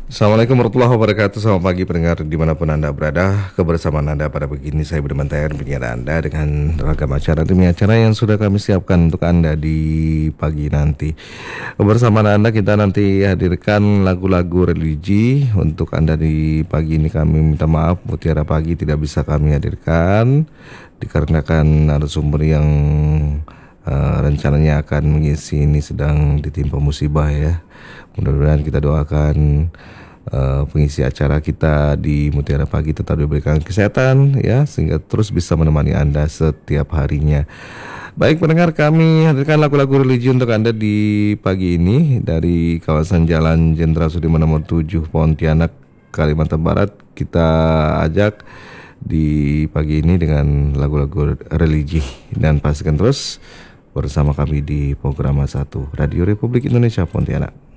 Assalamualaikum warahmatullahi wabarakatuh. Selamat pagi pendengar dimanapun Anda berada. Kebersamaan Anda pada pagi ini saya Budiman Tahir penyiar Anda dengan ragam acara demi acara yang sudah kami siapkan untuk Anda di pagi nanti. Kebersamaan Anda kita nanti hadirkan lagu-lagu religi untuk Anda di pagi ini. Kami minta maaf Mutiara Pagi tidak bisa kami hadirkan dikarenakan narasumber yang rencananya akan mengisi ini sedang ditimpa musibah ya. Mudah-mudahan kita doakan pengisi acara kita di Mutiara Pagi tetap diberikan kesehatan ya sehingga terus bisa menemani Anda setiap harinya. Baik pendengar, kami hadirkan lagu-lagu religi untuk Anda di pagi ini dari kawasan Jalan Jenderal Sudirman nomor 7 Pontianak, Kalimantan Barat. Kita ajak di pagi ini dengan lagu-lagu religi dan pastikan terus bersama kami di program 1 Radio Republik Indonesia Pontianak.